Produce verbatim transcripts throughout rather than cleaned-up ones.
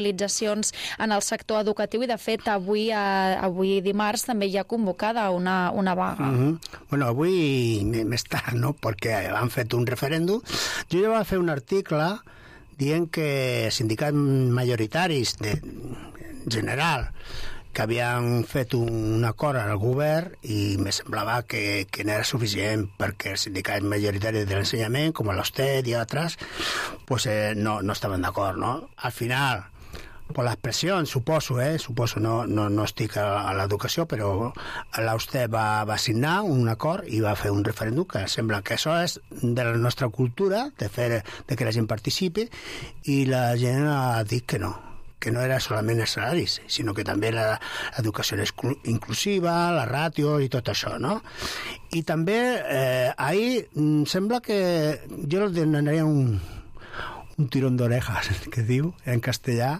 mobilitzacions en el sector educatiu i, de fet, avui, eh, avui dimarts també hi ha convocada una, una vaga. Mm-hmm. Bueno, avui més tard, no?, perquè han fet un referèndum. Jo ja vaig fer un article dient que sindicats majoritaris de general que havien fet un acord al govern i me semblava que, que no era suficient perquè els sindicats majoritaris de l'ensenyament, com l'Osted i altres, pues, eh, no, no estaven d'acord, no? Al final, per les pressions, suposo, eh? Suposo, no, no, no estic a, a l'educació, però l'Osted va, va signar un acord i va fer un referèndum que sembla que això és de la nostra cultura, de, fer, de que la gent participi, i la gent ha dit que no, que no era solament els salaris, sinó que també l'educació inclusiva, la ràtio i tot això, no? I també eh, ahir sembla que jo els donaria un, un tirón d'orejas, que diu en castellà,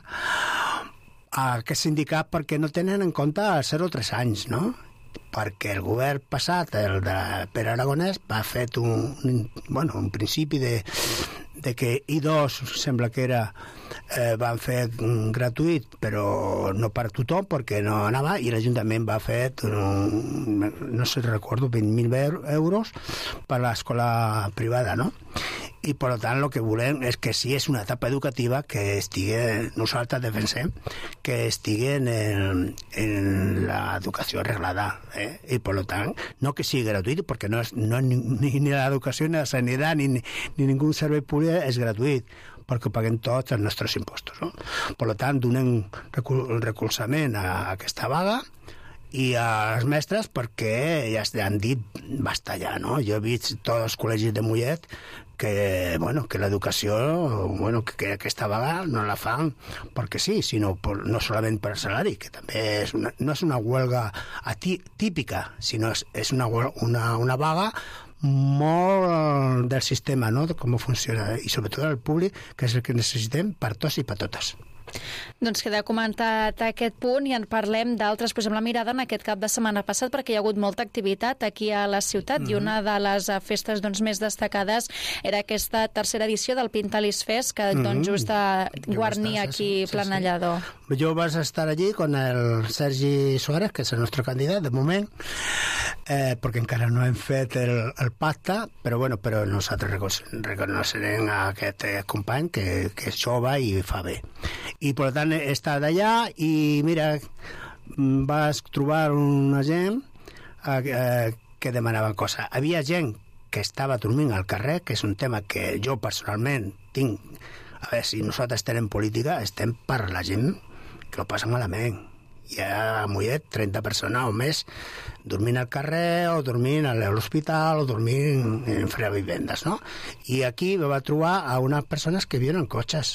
a aquest sindicat perquè no tenen en compte els zero a tres anys, no? Perquè el govern passat, el de Pere Aragonès, va fer un, un, bueno, un principi de de que I dos sembla que era eh, van fer gratuït però no per tothom perquè no anava, i l'Ajuntament va fer un, no sé, recordo vint mil euros per a l'escola privada, no? I per tant el que volem és que si és una etapa educativa que estigui, nosaltres defensem que estigui en, el, en l'educació arreglada, eh? I per tant no que sigui gratuït, perquè no és, no, ni, ni l'educació ni la sanitat ni, ni ningú servei públic és gratuït, perquè paguem tots els nostres impostos, no? Per tant, donem el recolzament a aquesta vaga i a les mestres perquè ja han dit basta ja, no? Jo he vist tots els col·legis de Mollet que, bueno, que l'educació, bueno, que, que aquesta vaga no la fan perquè sí, sinó por, no solament per salari, que també és una, no és una huelga atí, típica, sinó és, és una, una, una vaga molt del sistema, no?, de com funciona, i sobretot el públic, que és el que necessitem per tots i per totes. Doncs queda comentat aquest punt i en parlem d'altres. Posem la mirada en aquest cap de setmana passat perquè hi ha hagut molta activitat aquí a la ciutat, mm-hmm. i una de les festes doncs, més destacades era aquesta tercera edició del Pintalis Fest, que mm-hmm. doncs, just de guarnir estar, aquí sí, sí, Planellador. Sí. Jo vaig estar allí con el Sergi Suárez, que és el nostre candidat de moment, eh, perquè encara no hem fet el, el pacte, però, bueno, però nosaltres reconeixerem a aquest company que, que és jove i fa bé. I per tant he estat allà i mira, vas trobar una gent eh, que demanaven coses. Havia gent que estava dormint al carrer, que és un tema que jo personalment tinc. A veure, si nosaltres tenim política, estem per la gent que ho passa malament. Hi ha a Mollet trenta persones o més dormint al carrer o dormint a l'hospital o dormint en frevivendes, no? I aquí va trobar a unes persones que viuen en cotxes.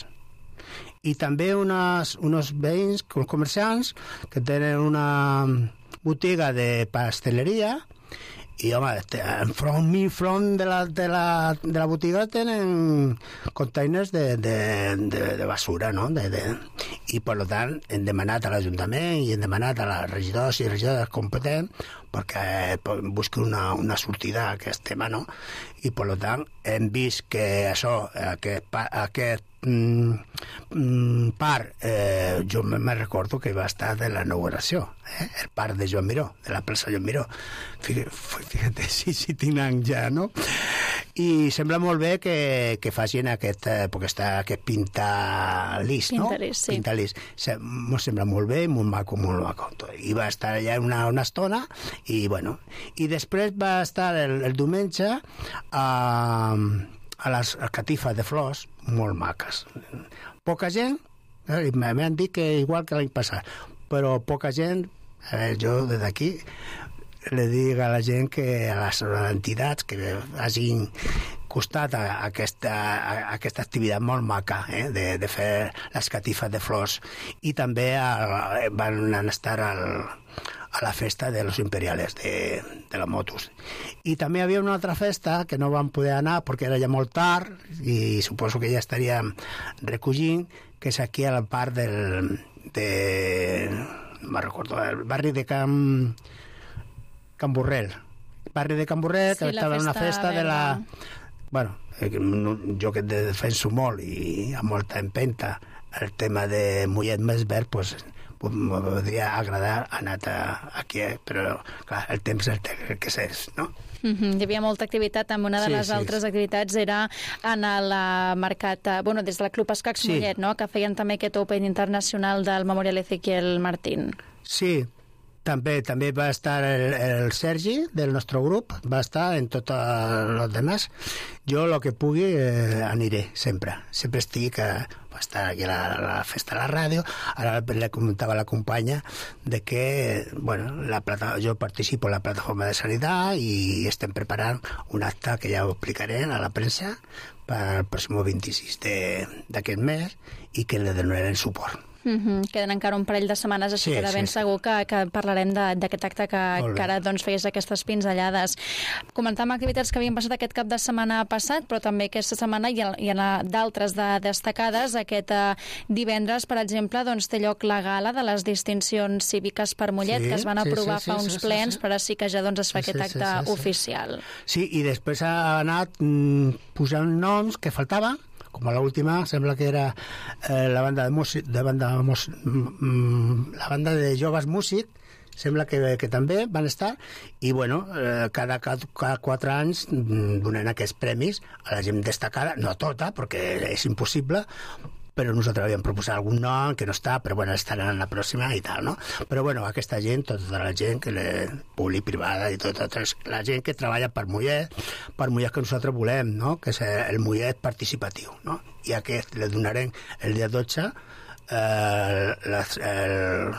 I també unes, uns veïns comerciants que tenen una botiga de pasteleria i, home, enfront mi front de la, de la, de la botiga tenen containers de, de, de, de basura, no? De, de, i per tant hem demanat a l'Ajuntament i hem demanat a les regidors i regidores competents perquè busqui una, una sortida a aquest tema, no? I per tant hem vist que això, aquest, aquest mm, mm, part, eh, jo me recordo que va estar de la inauguració, eh? El parc de Joan Miró, de la plaça Joan Miró. Fíjate, sí, sí, tinc anys ja, no? I sembla molt bé que, que facin aquest, perquè està aquest pintalís, no? Pintalís, sí. Pintalís. M'ho sembla molt bé, molt maco, molt maco. I va estar allà una, una estona i, bueno, i després va estar el, el diumenge a, a les catifes de flors, molt maques. Poca gent, eh, m'han dit que igual que l'any passat, però poca gent. A veure, jo des d'aquí le dic a la gent que a les entitats que hagin costat a aquesta, a aquesta activitat molt maca, eh, de, de fer les catifes de flors, i també a, van estar al, a la festa de los imperiales de, de la motos. I també hi havia una altra festa que no vam poder anar perquè era ja molt tard i suposo que ja estaríem recollint, que és aquí al parc del de, no me'n recordo, el barri de Can Can Borrell, barri de Can Borrell, sí, que estava en una festa de la... Bueno, jo que defenso molt i amb molta empenta el tema de Mollet més verd, pues, me podria agradar anar aquí, eh? Però clar, el temps és el que és, no? Mm-hmm. Hi havia molta activitat, amb una de sí, les sí, altres sí. activitats era en el mercat, bueno, des del Club Escacs sí. Mollet, no? Que feien també aquest Open internacional del Memorial Ezequiel Martín. Sí, també també va estar el, el Sergi del nostre grup, va estar en tot els demás. Jo el que pugui eh, aniré sempre, sempre estic a, va estar aquí a la, a la festa de la ràdio. Ara le comentava a la companya de que, bueno, la plata, jo participo en la plataforma de sanitat i estem preparant un acte que ja ho explicaré a la premsa per al pròxim vint-i-sis d'aquest mes i que le donarem suport. Mm-hmm. Queden encara un parell de setmanes, així sí, que de ben sí, segur que, que parlarem d'aquest acte que, que ara doncs, feies aquestes pinzellades. Comentàvem activitats que havien passat aquest cap de setmana passat, però també aquesta setmana hi ha, hi ha d'altres de destacades. Aquest uh, divendres, per exemple, doncs, té lloc la gala de les distincions cíviques per Mollet, sí, que es van aprovar sí, sí, fa sí, uns sí, plens, sí, sí. Però sí que ja doncs, es fa sí, aquest acte sí, sí, sí. oficial. Sí, i després ha anat mm, posant noms que faltava, com a l'última, sembla que era eh, la banda de músic, de banda, mm, la banda de joves músic, sembla que, que també van estar, i bueno, eh, cada, cada, cada quatre anys mm, donen aquests premis a la gent destacada, no tota, perquè és impossible, però nosaltres havíem proposat algun nom que no està, però bueno, estaran en la pròxima i tal, no? Però bueno, aquesta gent, tota la gent que le, públic, privada i tota la gent que treballa per Mollet, per Mollet que nosaltres volem, no? Que és el Mollet participatiu, no? I aquest le donarem el dia dotze eh, les, el,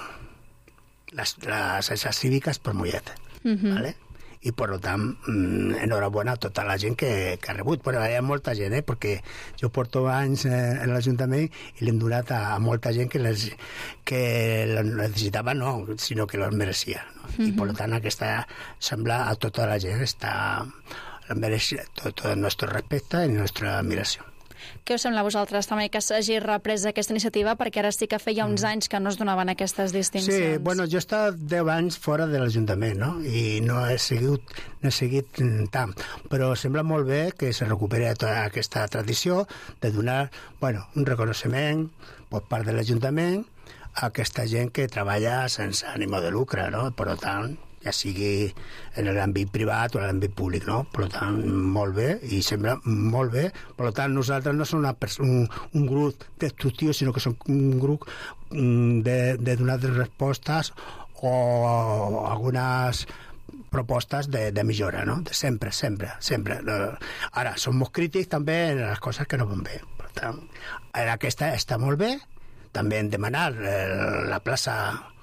les, les xarxes cíviques per Mollet, mm-hmm. ¿Vale? I per tant, enhorabona a tota la gent que, que ha rebut. Bueno, hi ha molta gent, eh? Perquè jo porto anys eh, en l'Ajuntament i l'hem donat a, a molta gent que les que necessitava, no, sinó que les mereixia. No? Mm-hmm. I per tant, aquesta sembla a tota la gent està mereix tot, tot el nostre respecte i la nostra admiració. Què us sembla a vosaltres també que s'hagi reprès aquesta iniciativa, perquè ara sí que feia uns anys que no es donaven aquestes distincions? Sí, bueno, jo he estat deu anys fora de l'Ajuntament, no? I no he seguit, no he seguit tant, però sembla molt bé que se recuperi tota aquesta tradició de donar, bueno, un reconeixement per part de l'Ajuntament a aquesta gent que treballa sense ànim de lucre, no? Per tant, ja sigui en l'àmbit privat o en l'àmbit públic, no? Per tant, molt bé, i sembla molt bé. Per tant, nosaltres no som una un, un grup destructiu, sinó que som un grup de, de donar respostes o, o algunes propostes de, de millora, no? De sempre, sempre, sempre. Ara, som molt crítics també en les coses que no van bé. Per tant, aquesta està molt bé. També hem demanat la plaça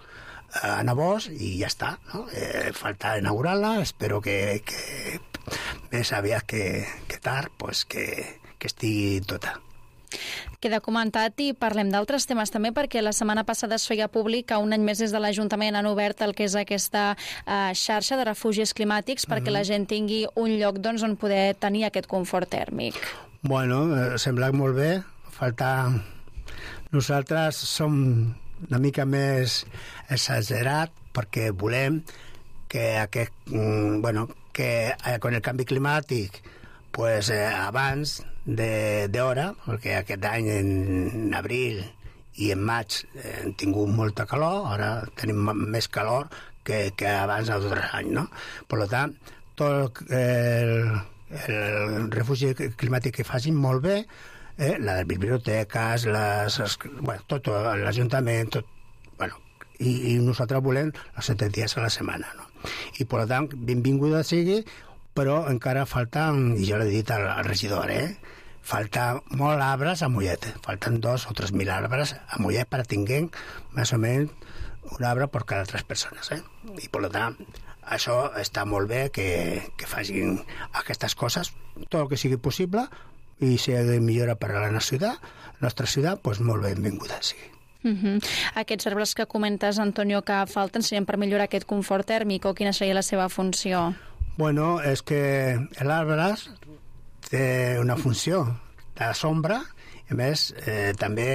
a Navós i ja està, no? Eh, falta inaugurar-la, espero que, que més aviat que, que tard, pues que, que estigui tota. Queda comentat i parlem d'altres temes també, perquè la setmana passada es feia públic que un any més des de l'Ajuntament han obert el que és aquesta eh, xarxa de refugis climàtics perquè mm-hmm. la gent tingui un lloc doncs, on poder tenir aquest confort tèrmic. Bueno, eh, sembla molt bé, falta... Nosaltres som una mica més exagerat perquè volem que aquest, bueno, que con el canvi climàtic pues, eh, abans d'hora, perquè aquest any en abril i en maig eh, hem tingut molta calor, ara tenim més calor que, que abans d'altres anys, no? Per tant, tot el, el refugi climàtic que facin molt bé, Eh, les biblioteques, les, bueno, tot, l'Ajuntament, tot, bueno, i, i nosaltres volem els set dies a la setmana, no? I per tant, benvinguda sigui, però encara falten, i jo l'he dit al, al regidor, eh? Falta molt arbres a Mollet, falten dos o tres mil arbres a Mollet per tinguem més o menys un arbre per cada tres persones, eh? I per tant, això està molt bé que, que facin aquestes coses, tot el que sigui possible, i si hi ha de millora per a la nostra ciutat, la nostra ciutat, doncs molt benvinguda sigui. Uh-huh. Aquests arbres que comentes, Antonio, que falten serien per millorar aquest confort tèrmic, o quina seria la seva funció? Bueno, és que l'arbre té una funció de sombra, i a més, eh, també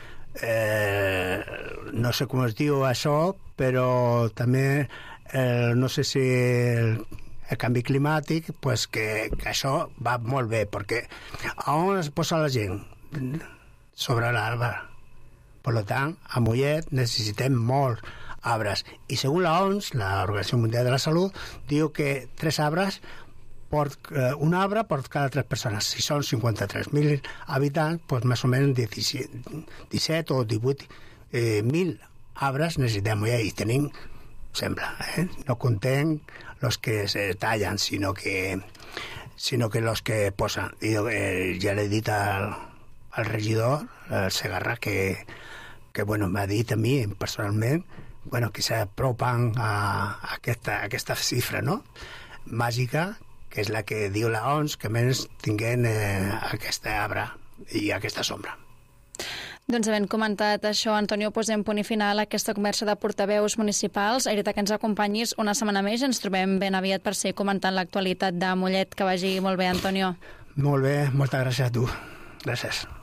eh, no sé com es diu això, però també eh, no sé si el el canvi climàtic, pues que, que això va molt bé, perquè on es posa la gent? Sobre l'arbre. Per tant, a Mollet necessitem molts arbres. I segons la O M S, l'Organització Mundial de la Salut, diu que tres arbres, por, eh, un arbre per cada tres persones. Si són cinquanta-tres mil habitants, doncs més o menys disset o divuit mil arbres necessitem Mollet i tenim, sembla, eh? No contem els que se tallen, sinó que sinó que els que posen. I eh, ja l'he dit al, al regidor, el Segarra, que, que bueno, m'ha dit a mi personalment, bueno, que s'apropen a, a, aquesta, a aquesta xifra, no?, màgica, que és la que diu la O M S, que menys tinguem eh, aquesta arbre i aquesta sombra. Doncs havent comentat això, Antonio, posem punt i final a aquesta conversa de portaveus municipals. Agraït que ens acompanyis una setmana més. Ens trobem ben aviat per ser comentant l'actualitat de Mollet. Que vagi molt bé, Antonio. Molt bé, moltes gràcies a tu. Gràcies.